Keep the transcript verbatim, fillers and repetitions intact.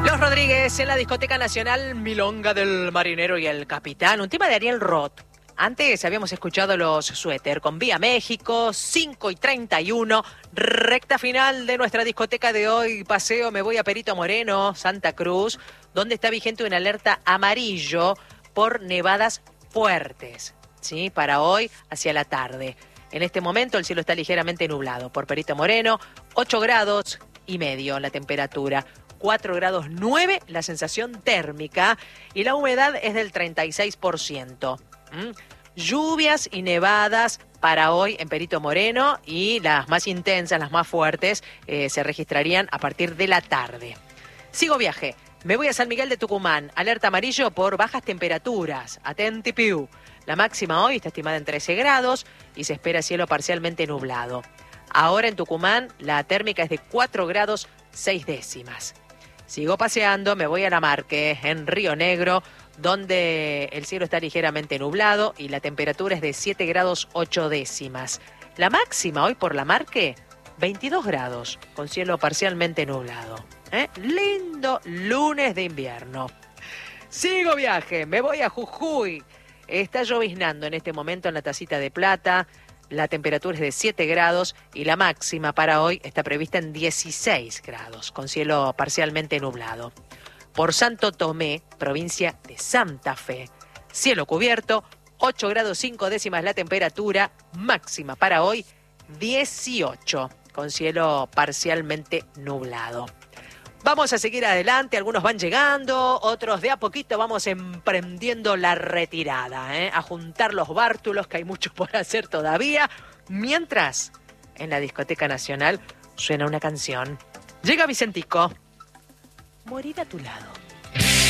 Los Rodríguez en la Discoteca Nacional, Milonga del Marinero y el Capitán, un tema de Ariel Roth. Antes habíamos escuchado los Suéter con Vía México, cinco y treinta y uno, recta final de nuestra discoteca de hoy. Paseo, me voy a Perito Moreno, Santa Cruz, donde está vigente una alerta amarillo por nevadas fuertes, ¿sí? Para hoy hacia la tarde. En este momento el cielo está ligeramente nublado. Por Perito Moreno, ocho grados y medio la temperatura. cuatro grados nueve la sensación térmica y la humedad es del treinta y seis por ciento. ¿Mm? Lluvias y nevadas para hoy en Perito Moreno y las más intensas, las más fuertes, eh, se registrarían a partir de la tarde. Sigo viaje. Me voy a San Miguel de Tucumán. Alerta amarillo por bajas temperaturas. Atenti piu. La máxima hoy está estimada en trece grados y se espera cielo parcialmente nublado. Ahora en Tucumán la térmica es de cuatro grados seis décimas. Sigo paseando, me voy a La Marque, en Río Negro, donde el cielo está ligeramente nublado y la temperatura es de siete grados ocho décimas. La máxima hoy por La Marque, veintidós grados, con cielo parcialmente nublado. ¿Eh? Lindo lunes de invierno. Sigo viaje, me voy a Jujuy. Está lloviznando en este momento en la Tacita de Plata. La temperatura es de siete grados y la máxima para hoy está prevista en dieciséis grados, con cielo parcialmente nublado. Por Santo Tomé, provincia de Santa Fe, cielo cubierto, ocho grados cinco décimas la temperatura, máxima para hoy dieciocho, con cielo parcialmente nublado. Vamos a seguir adelante, algunos van llegando, otros de a poquito vamos emprendiendo la retirada, ¿eh? A juntar los bártulos, que hay mucho por hacer todavía, mientras en la Discoteca Nacional suena una canción. Llega Vicentico, Morir a tu lado.